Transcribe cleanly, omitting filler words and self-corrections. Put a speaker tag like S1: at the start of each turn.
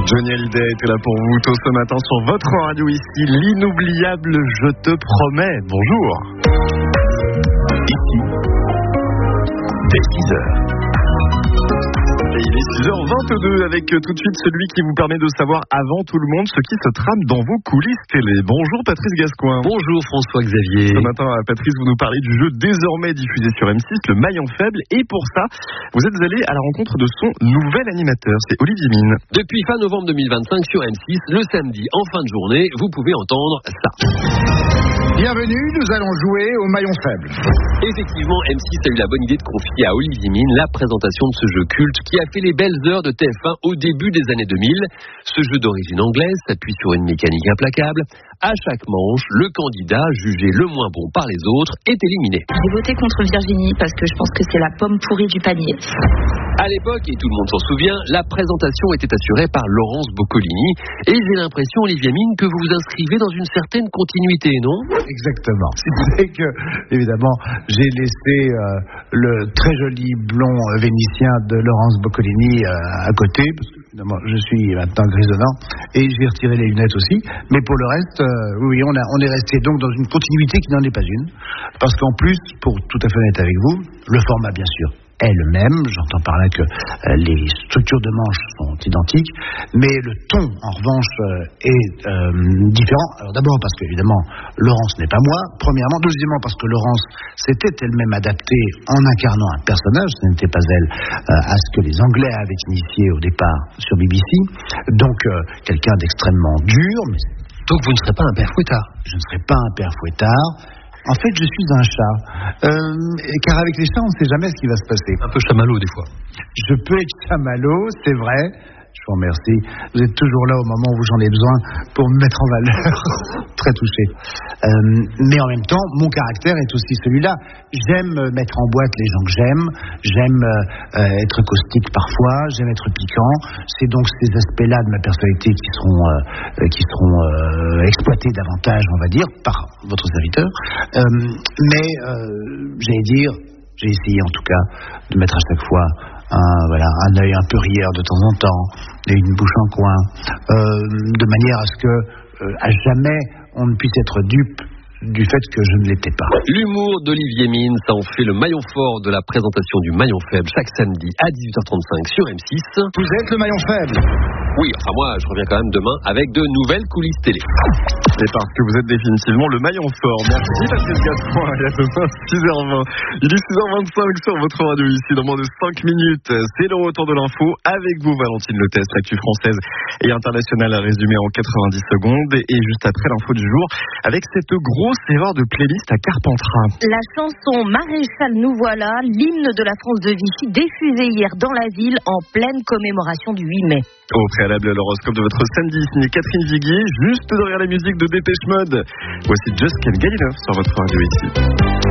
S1: Johnny Hallyday était là pour vous tôt ce matin sur votre radio ici, l'inoubliable Je te promets. Bonjour. Ici, dès 6h. Et il est 6h22 avec tout de suite celui qui vous permet de savoir avant tout le monde ce qui se trame dans vos coulisses télé. Bonjour Patrice Gascoin.
S2: Bonjour François-Xavier.
S1: Ce matin, Patrice, vous nous parlez du jeu désormais diffusé sur M6, le Maillon Faible. Et pour ça, vous êtes allé à la rencontre de son nouvel animateur, c'est Olivier Mine.
S2: Depuis fin novembre 2025 sur M6, le samedi en fin de journée, vous pouvez entendre ça.
S3: Bienvenue, nous allons jouer au Maillon Faible.
S2: Effectivement, M6 a eu la bonne idée de confier à Olivier Mine la présentation de ce jeu culte qui a fait les belles heures de TF1 au début des années 2000. Ce jeu d'origine anglaise s'appuie sur une mécanique implacable. À chaque manche, le candidat, jugé le moins bon par les autres, est éliminé.
S4: J'ai voté contre Virginie parce que je pense que c'est la pomme pourrie du panier.
S2: À l'époque, et tout le monde s'en souvient, la présentation était assurée par Laurence Boccolini. Et j'ai l'impression, Olivier Mine, que vous vous inscrivez dans une certaine continuité, non ?
S3: Exactement. C'est que, évidemment, j'ai laissé le très joli blond vénitien de Laurence Boccolini à côté, parce que évidemment, je suis maintenant grisonnant, et j'ai retiré les lunettes aussi. Mais pour le reste, oui, on est resté donc dans une continuité qui n'en est pas une. Parce qu'en plus, pour tout à fait honnête avec vous, le format, bien sûr, est le même, j'entends par là que les structures de manches sont identiques, mais le ton, en revanche, est différent. Alors d'abord parce qu'évidemment, Laurence n'est pas moi, premièrement. Deuxièmement parce que Laurence s'était elle-même adaptée en incarnant un personnage, ce n'était pas elle, à ce que les Anglais avaient initié au départ sur BBC. Donc, quelqu'un d'extrêmement dur. Mais...
S2: Donc vous ne serez pas un père fouettard ?
S3: Je ne serai pas un père fouettard. En fait, je suis un chat. Car avec les chats, on ne sait jamais ce qui va se passer.
S2: Un peu chamallow, des fois.
S3: Je peux être chamallow, c'est vrai. Je vous remercie. Vous êtes toujours là au moment où j'en ai besoin pour me mettre en valeur. Très touché. Mais en même temps, mon caractère est aussi celui-là. J'aime mettre en boîte les gens que j'aime. J'aime être caustique parfois. J'aime être piquant. C'est donc ces aspects-là de ma personnalité qui seront exploités davantage, on va dire, par votre serviteur. Mais j'allais dire, j'ai essayé en tout cas de mettre à chaque fois un œil un peu rieur de temps en temps et une bouche en coin, de manière à ce que à jamais on ne puisse être dupe du fait que je ne l'étais pas.
S2: L'humour d'Olivier Mine, ça en fait le maillon fort de la présentation du Maillon Faible chaque samedi à 18h35 sur M6.
S3: Vous êtes le Maillon Faible.
S2: Oui, enfin moi je reviens quand même demain avec de nouvelles coulisses télé.
S1: C'est parce que vous êtes définitivement le maillon fort. Merci Patrice Gascoin, il y a demain 6h20. Il est 6h25 sur votre radio ici dans moins de 5 minutes. C'est le retour de l'info avec vous Valentine Leteste, l'actu française et internationale résumée en 90 secondes. Et juste après l'info du jour avec cette grosse erreur de playlist à Carpentras.
S4: La chanson Maréchal nous voilà, l'hymne de la France de Vichy, diffusée hier dans la ville en pleine commémoration du 8 mai.
S1: Au préalable, l'horoscope de votre samedi, signé Catherine Viguier, juste derrière la musique de Dépêche Mode. Voici Just Can't Get Enough sur votre radio ici.